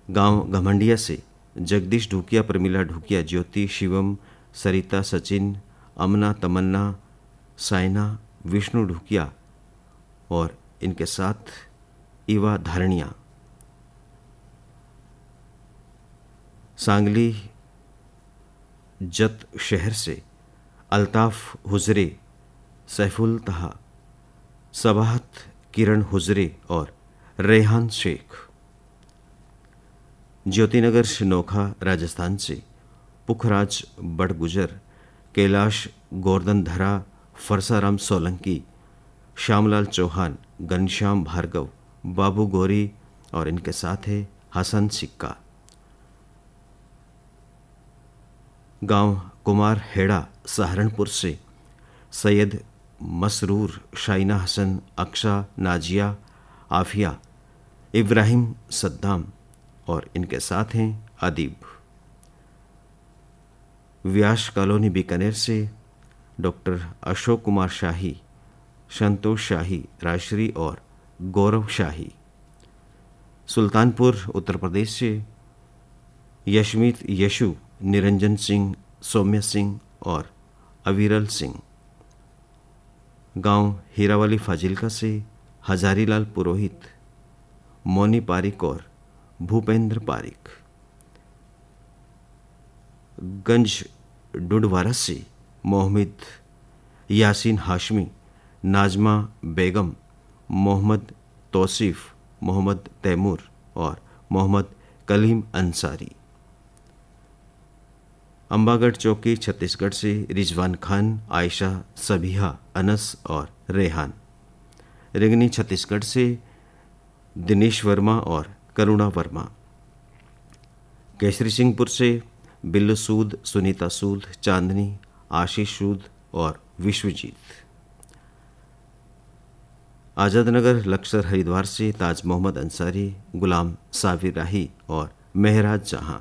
गांव घमंडिया से जगदीश ढूकिया, प्रमिला ढूकिया, ज्योति, शिवम, सरिता, सचिन, अमना, तमन्ना, साइना, विष्णु ढूकिया और इनके साथ इवा धारणिया। सांगली जत शहर से अल्ताफ हुजरे, सैफुल तहा, सबाहत किरण हुजरे और रेहान शेख। ज्योतिनगर नोखा राजस्थान से पुखराज बड़गुजर, कैलाश गोर्धनधरा, फरसाराम सोलंकी, श्यामलाल चौहान, घनश्याम भार्गव, बाबू गोरी और इनके साथ है हसन सिक्का। गांव कुमार हेड़ा सहारनपुर से सैयद मसरूर, शाइना हसन, अक्शा, नाजिया, आफिया, इब्राहिम सद्दाम और इनके साथ हैं अदीब। व्यास कॉलोनी बीकानेर से डॉक्टर अशोक कुमार शाही, संतोष शाही, राजश्री और गौरव शाही। सुल्तानपुर उत्तर प्रदेश से यशमीत यशु, निरंजन सिंह, सौम्य सिंह और अविरल सिंह। गांव हीरावाली फाजिल्का से हजारीलाल पुरोहित, मोनी पारिक और भूपेंद्र पारिक। गंज डुडवारा से मोहम्मद यासीन हाशमी, नाजमा बेगम, मोहम्मद तौसीफ, मोहम्मद तैमूर और मोहम्मद कलीम अंसारी। अंबागढ़ चौकी छत्तीसगढ़ से रिजवान खान, आयशा, सबिहा, अनस और रेहान। रेंगनी छत्तीसगढ़ से दिनेश वर्मा और करुणा वर्मा। केसरी सिंहपुर से बिल्लू सूद, सुनीता सूद, चांदनी, आशीष सूद और विश्वजीत। आज़ादनगर लक्सर हरिद्वार से ताज मोहम्मद अंसारी, गुलाम साबिर राही और मेहराज जहां।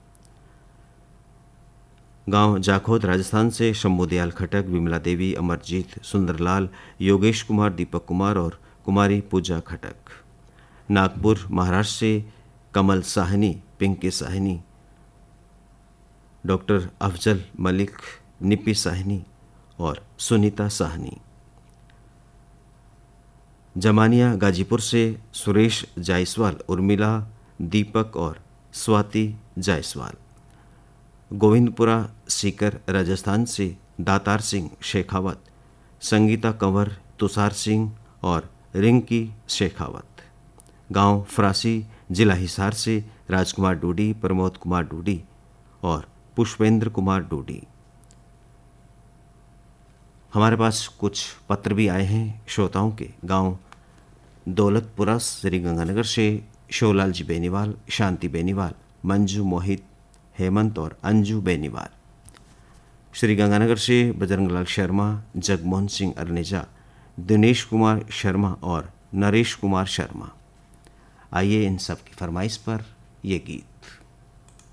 गांव जाखोद राजस्थान से शंभू दयाल खटक, विमला देवी, अमरजीत, सुंदरलाल, योगेश कुमार, दीपक कुमार और कुमारी पूजा खटक। नागपुर महाराष्ट्र से कमल साहनी, पिंकी साहनी, डॉक्टर अफजल मलिक, निपी साहनी और सुनीता साहनी। जमानिया गाजीपुर से सुरेश जायसवाल, उर्मिला, दीपक और स्वाति जायसवाल। गोविंदपुरा सीकर राजस्थान से दातार सिंह शेखावत, संगीता कंवर, तुषार सिंह और रिंकी शेखावत। गांव फरासी जिला हिसार से राजकुमार डूडी, प्रमोद कुमार डूडी और पुष्पेंद्र कुमार डूडी। हमारे पास कुछ पत्र भी आए हैं श्रोताओं के। गांव दौलतपुरा श्रीगंगानगर से शोलाल जी बेनीवाल, शांति बेनीवाल, मंजू, मोहित, हेमंत और अंजू बेनीवाल। श्रीगंगानगर से बजरंगलाल शर्मा, जगमोहन सिंह अरनेजा, दिनेश कुमार शर्मा और नरेश कुमार शर्मा। आइए इन सब की फरमाइश पर ये गीत।